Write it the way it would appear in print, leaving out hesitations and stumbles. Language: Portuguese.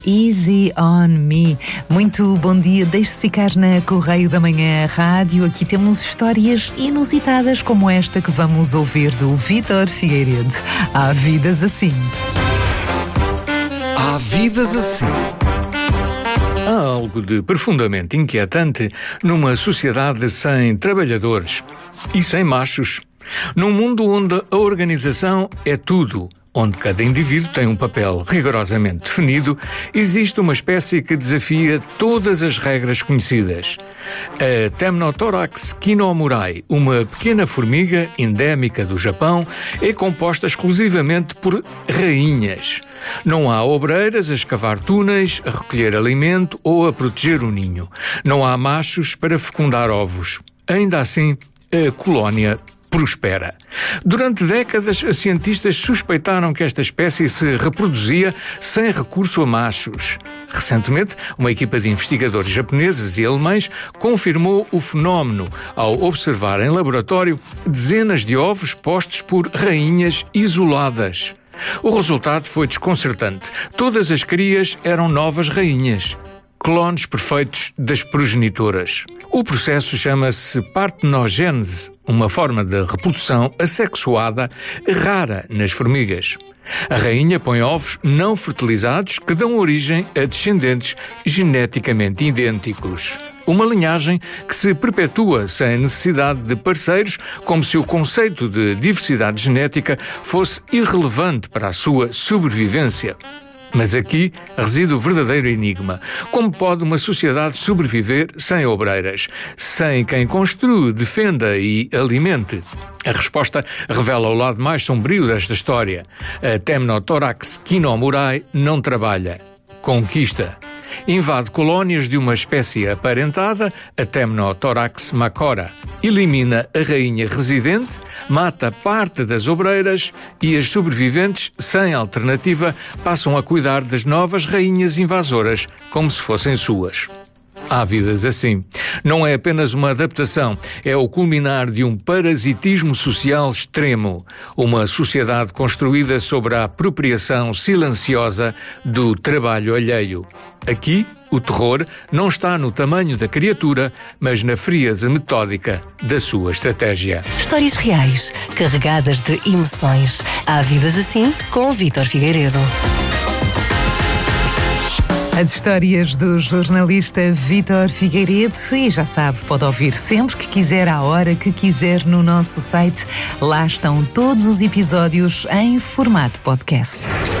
Easy on Me. Muito bom dia, deixe-se ficar na Correio da Manhã Rádio. Aqui temos histórias inusitadas como esta que vamos ouvir do Vítor Figueiredo. Há vidas assim. Há vidas assim. Há algo de profundamente inquietante numa sociedade sem trabalhadores e sem machos. Num mundo onde a organização é tudo, onde cada indivíduo tem um papel rigorosamente definido, existe uma espécie que desafia todas as regras conhecidas. A Temnothorax kinomurai, uma pequena formiga endémica do Japão, é composta exclusivamente por rainhas. Não há obreiras a escavar túneis, a recolher alimento ou a proteger o ninho. Não há machos para fecundar ovos. Ainda assim, a colónia prospera. Durante décadas, cientistas suspeitaram que esta espécie se reproduzia sem recurso a machos. Recentemente, uma equipa de investigadores japoneses e alemães confirmou o fenómeno ao observar em laboratório dezenas de ovos postos por rainhas isoladas. O resultado foi desconcertante. Todas as crias eram novas rainhas, clones perfeitos das progenitoras. O processo chama-se partenogênese, uma forma de reprodução assexuada rara nas formigas. A rainha põe ovos não fertilizados que dão origem a descendentes geneticamente idênticos. Uma linhagem que se perpetua sem necessidade de parceiros, como se o conceito de diversidade genética fosse irrelevante para a sua sobrevivência. Mas aqui reside o verdadeiro enigma. Como pode uma sociedade sobreviver sem obreiras, sem quem construa, defenda e alimente? A resposta revela o lado mais sombrio desta história. A Temnothorax kinomurai não trabalha, conquista. Invade colónias de uma espécie aparentada, a Temnothorax macora. Elimina a rainha residente, mata parte das obreiras e as sobreviventes, sem alternativa, passam a cuidar das novas rainhas invasoras como se fossem suas. Há vidas assim. Não é apenas uma adaptação, é o culminar de um parasitismo social extremo, uma sociedade construída sobre a apropriação silenciosa do trabalho alheio. Aqui, o terror não está no tamanho da criatura, mas na frieza metódica da sua estratégia. Histórias reais, carregadas de emoções. Há vidas assim com o Vítor Figueiredo. As histórias do jornalista Vítor Figueiredo, e já sabe, pode ouvir sempre que quiser, à hora que quiser, no nosso site. Lá estão todos os episódios em formato podcast.